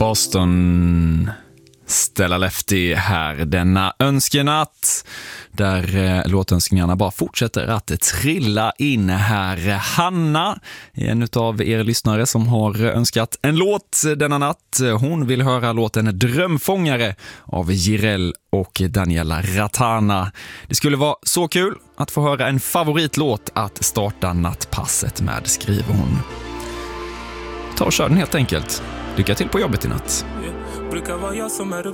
Boston, Stella Lefty här denna önskenatt där låtönskningarna bara fortsätter att trilla in här. Hanna är en av er lyssnare som har önskat en låt denna natt. Hon vill höra låten Drömfångare av Jireel och Daniela Ratana. Det skulle vara så kul att få höra en favoritlåt att starta nattpasset med, skriver hon. Ta och kör den helt enkelt. Lycka till på jobbet i natt. Brukar vara jag som är